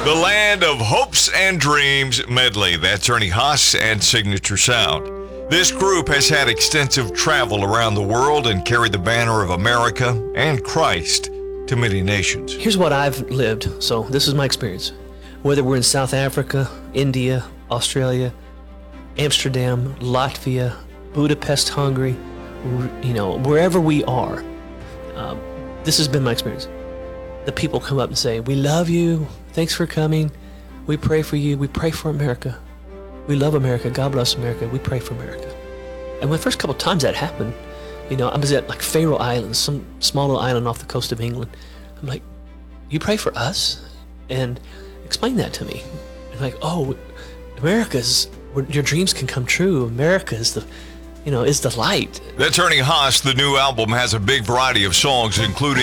The Land of Hopes and Dreams medley. That's Ernie Haas and Signature Sound. This group has had extensive travel around the world and carried the banner of America and Christ to many nations. Here's what I've lived, so this is my experience. Whether we're in South Africa, India, Australia, Amsterdam, Latvia, Budapest, Hungary, wherever we are, this has been my experience. The people come up and say, "We love you. Thanks for coming. We pray for you. We pray for America. We love America. God bless America. We pray for America." And the first couple of times that happened, I was at like Faroe Islands, some small little island off the coast of England. I'm like, "You pray for us?" And explain that to me. And like, "Oh, America's where your dreams can come true. America is is the light." That's Ernie Haas. The new album has a big variety of songs, including